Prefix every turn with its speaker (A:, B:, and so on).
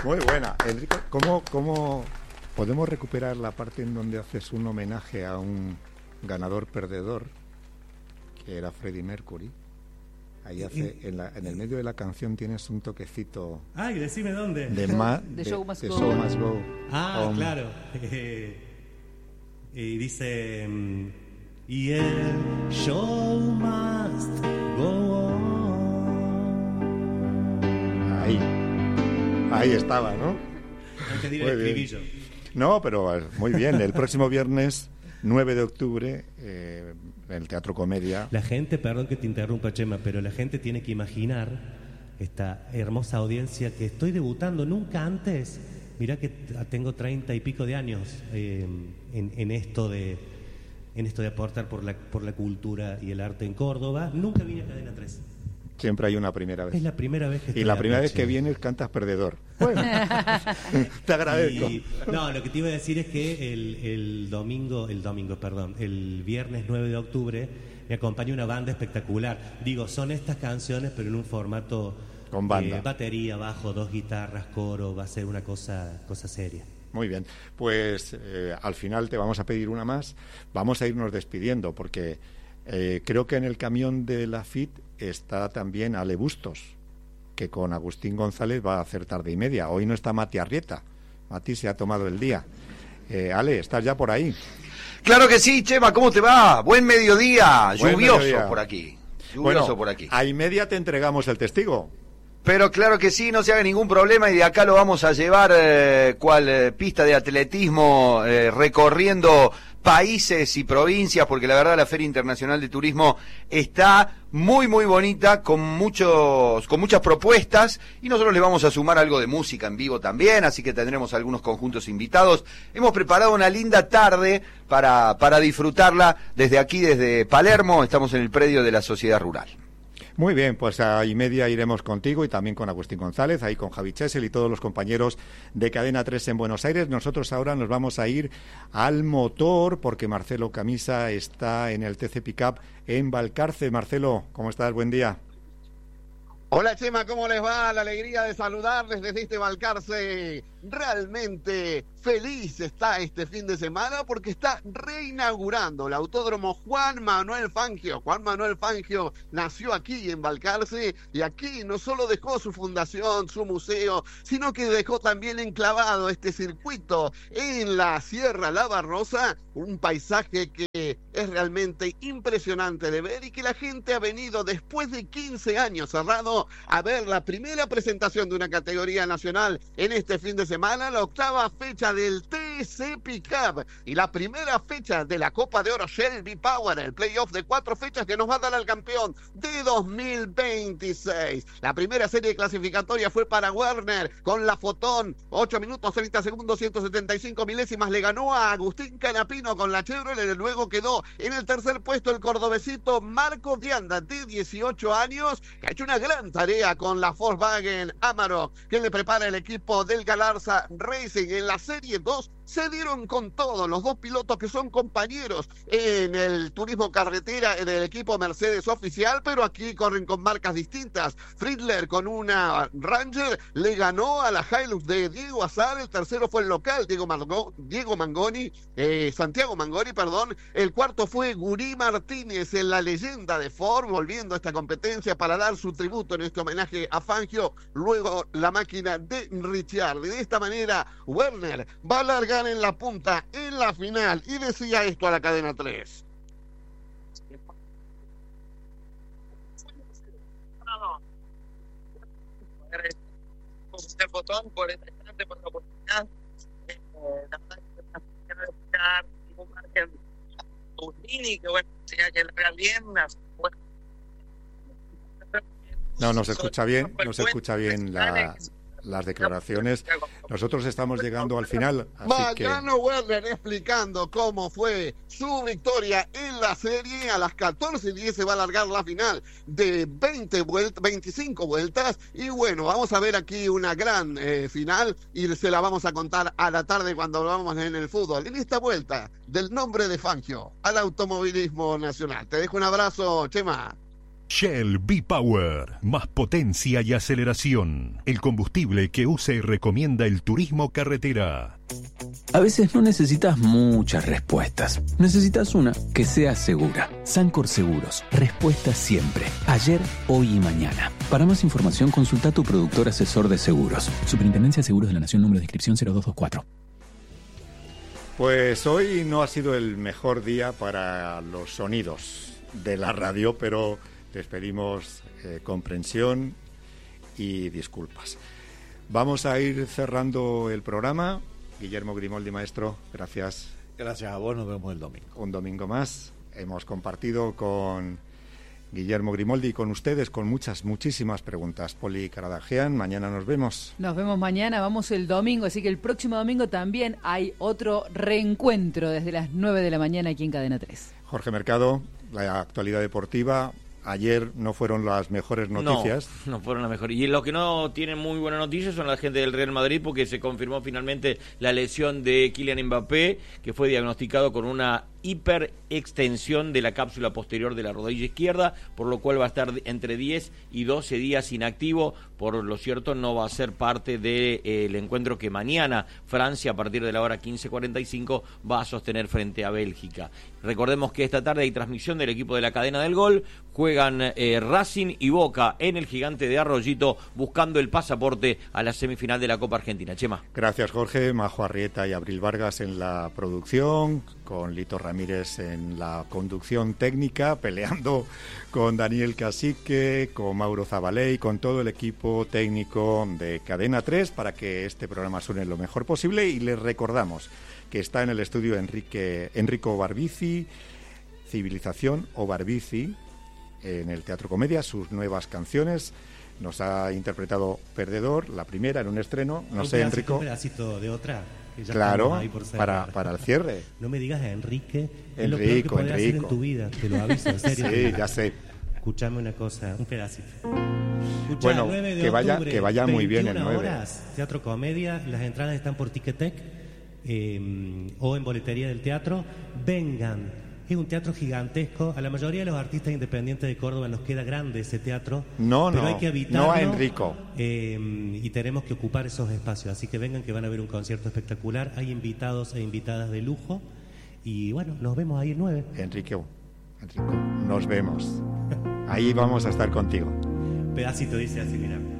A: Muy buena. Enrique, ¿cómo podemos recuperar la parte en donde haces un homenaje a un ganador perdedor, que era Freddie Mercury? Ahí hace, en el medio de la canción tienes un toquecito.
B: Ay, decime dónde.
C: The Show Must Go.
A: Show Must Go.
B: Claro. Y dice, y el show must go on.
A: Ahí estaba, ¿no?
B: No te diré el estribillo.
A: No, pero muy bien. El próximo viernes 9 de octubre, en el Teatro Comedia.
B: La gente, perdón que te interrumpa, Chema, pero la gente tiene que imaginar esta hermosa audiencia que estoy debutando nunca antes. Mirá que tengo 30 y pico de años en esto de aportar por la cultura y el arte en Córdoba. Nunca vine a Cadena 3.
A: Siempre hay una primera vez.
B: Es la primera vez que estoy.
A: Y la primera vez que vienes cantas perdedor. Bueno, te agradezco.
B: No, lo que te iba a decir es que el viernes 9 de octubre me acompaña una banda espectacular. Digo, son estas canciones, pero en un formato
A: con banda.
B: Batería, bajo, 2 guitarras, coro, va a ser una cosa seria.
A: Muy bien, pues al final te vamos a pedir una más. Vamos a irnos despidiendo porque creo que en el camión de la FIT está también Ale Bustos, que con Agustín González va a hacer tarde y media. Hoy no está Mati Arrieta. Mati se ha tomado el día. Ale, ¿estás ya por ahí?
D: Claro que sí, Chema, ¿cómo te va? Buen mediodía, lluvioso
A: mediodía.
D: Por aquí. Por aquí.
A: A y media te entregamos el testigo.
D: Pero claro que sí, no se haga ningún problema y de acá lo vamos a llevar cual pista de atletismo recorriendo países y provincias, porque la verdad la Feria Internacional de Turismo está muy muy bonita, con muchas propuestas, y nosotros le vamos a sumar algo de música en vivo también, así que tendremos algunos conjuntos invitados. Hemos preparado una linda tarde para disfrutarla desde aquí, desde Palermo. Estamos en el predio de la Sociedad Rural.
A: Muy bien, pues a y media iremos contigo y también con Agustín González, ahí con Javi Chesel y todos los compañeros de Cadena 3 en Buenos Aires. Nosotros ahora nos vamos a ir al motor porque Marcelo Camisa está en el TC Pickup en Balcarce. Marcelo, ¿cómo estás? Buen día.
E: Hola Chema, ¿cómo les va? La alegría de saludarles desde este Balcarce. Realmente feliz está este fin de semana porque está reinaugurando el Autódromo Juan Manuel Fangio. Juan Manuel Fangio nació aquí en Balcarce y aquí no solo dejó su fundación, su museo, sino que dejó también enclavado este circuito en la Sierra La Barrosa, un paisaje que es realmente impresionante de ver y que la gente ha venido después de 15 años cerrado a ver la primera presentación de una categoría nacional en este fin de semana, la octava fecha del TC Pickup y la primera fecha de la Copa de Oro Shelby Power, el playoff de 4 fechas que nos va a dar al campeón de 2026. La primera serie clasificatoria fue para Werner con la Fotón, 8 minutos 30 segundos 175 milésimas, le ganó a Agustín Canapino con la Chevrolet. Luego quedó en el tercer puesto el cordobesito Marco Dianda, de 18 años, que ha hecho una gran tarea con la Volkswagen Amarok, que le prepara el equipo del Galarza Racing. En la Serie 2 se dieron con todo los dos pilotos que son compañeros en el turismo carretera en el equipo Mercedes oficial, pero aquí corren con marcas distintas. Friedler con una Ranger le ganó a la Hilux de Diego Azar, el tercero fue el local Santiago Mangoni, perdón. El cuarto fue Gurí Martínez, en la leyenda de Ford, volviendo a esta competencia para dar su tributo en este homenaje a Fangio. Luego la máquina de Ricciardi. De esta manera Werner va a largar en la punta en la final y decía esto a la Cadena 3.
F: Usted botón por esta instante, por la oportunidad. La verdad que es una escuchar un margen Agustini, que bueno, si hay que largar bien, bueno.
A: No se escucha bien las declaraciones. Nosotros estamos llegando al final, así que...
E: Mariano Werner explicando cómo fue su victoria en la serie. A las 14:10 se va a alargar la final de 25 vueltas. Y bueno, vamos a ver aquí una gran final y se la vamos a contar a la tarde cuando lo vamos en el fútbol. En esta vuelta del nombre de Fangio al automovilismo nacional. Te dejo un abrazo, Chema.
C: Shell V-Power, más potencia y aceleración. El combustible que usa y recomienda el turismo carretera.
G: A veces no necesitas muchas respuestas. Necesitas una que sea segura. Sancor Seguros. Respuesta siempre. Ayer, hoy y mañana. Para más información, consulta a tu productor asesor de seguros. Superintendencia de Seguros de la Nación, número de inscripción 0224.
A: Pues hoy no ha sido el mejor día para los sonidos de la radio, pero les pedimos comprensión y disculpas. Vamos a ir cerrando el programa. Guillermo Grimoldi, maestro, gracias.
H: Gracias a vos, nos vemos el domingo.
A: Un domingo más. Hemos compartido con Guillermo Grimoldi y con ustedes con muchísimas preguntas. Poli Caradagian, mañana nos vemos.
I: Nos vemos mañana, vamos el domingo, así que el próximo domingo también hay otro reencuentro desde las 9 de la mañana aquí en Cadena 3.
A: Jorge Mercado, la actualidad deportiva. Ayer no fueron las mejores noticias.
J: No fueron las mejores. Y los que no tienen muy buenas noticias son la gente del Real Madrid, porque se confirmó finalmente la lesión de Kylian Mbappé, que fue diagnosticado con una hiperextensión de la cápsula posterior de la rodilla izquierda, por lo cual va a estar entre 10 y 12 días inactivo. Por lo cierto, no va a ser parte del encuentro que mañana Francia, a partir de la hora 15:45, va a sostener frente a Bélgica. Recordemos que esta tarde hay transmisión del equipo de la Cadena del Gol. Juegan Racing y Boca en el Gigante de Arroyito, buscando el pasaporte a la semifinal de la Copa Argentina. Chema.
A: Gracias, Jorge. Majo Arrieta y Abril Vargas en la producción, con Lito Ramírez en la conducción técnica, peleando con Daniel Cacique, con Mauro Zabaley, con todo el equipo técnico de Cadena 3 para que este programa suene lo mejor posible. Y les recordamos que está en el estudio Enrico Barbici, Civilización o Barbici, en el Teatro Comedia, sus nuevas canciones. Nos ha interpretado Perdedor, la primera en un estreno. No sé, Enrico.
B: Un pedacito de otra.
A: Claro, para el cierre.
B: No me digas Enrique. Es lo
A: Enrico,
B: peor que podés hacer
A: Enrico.
B: en tu vida, te lo aviso, en serio.
A: Sí, ya sé.
B: Escuchame una cosa, un pedacito. Escuchá,
A: Bueno,
B: 9 de
A: que vaya muy bien el 9.
B: Horas, Teatro Comedia, las entradas están por Ticketek o en boletería del teatro. Vengan. Es un teatro gigantesco. A la mayoría de los artistas independientes de Córdoba nos queda grande ese teatro.
A: No,
B: pero hay que habitarlo,
A: no a Enrico.
B: Y tenemos que ocupar esos espacios. Así que vengan, que van a ver un concierto espectacular. Hay invitados e invitadas de lujo. Y bueno, nos vemos ahí el 9.
A: Enrico, nos vemos. Ahí vamos a estar contigo.
B: Pedacito dice así, mira.